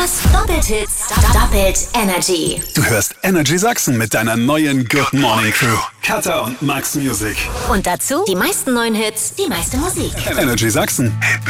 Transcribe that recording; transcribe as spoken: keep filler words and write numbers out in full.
Doppelt-Hits, doppelt Energy. Du hörst Energy Sachsen mit deiner neuen Good Morning Crew. Katha und Max Music. Und dazu die meisten neuen Hits, die meiste Musik. Energy Sachsen. Hit